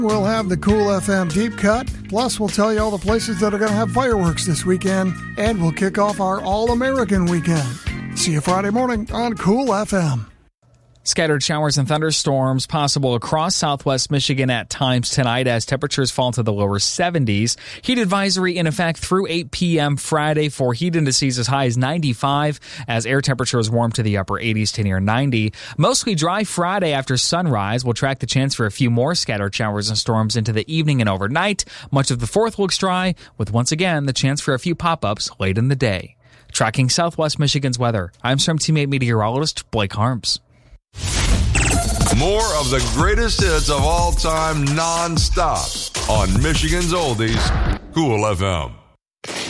We'll have the Cool FM Deep Cut. Plus, we'll tell you all the places that are going to have fireworks this weekend. And we'll kick off our All-American weekend. See you Friday morning on Cool FM. Scattered showers and thunderstorms possible across southwest Michigan at times tonight as temperatures fall to the lower 70s. Heat advisory in effect through 8 p.m. Friday for heat indices as high as 95 as air temperatures warm to the upper 80s to near 90. Mostly dry Friday after sunrise. We'll track the chance for a few more scattered showers and storms into the evening and overnight. Much of the 4th looks dry, with once again the chance for a few pop-ups late in the day. Tracking southwest Michigan's weather, I'm Storm Teammate meteorologist Blake Harms. More of the greatest hits of all time non-stop on Michigan's Oldies, Cool FM.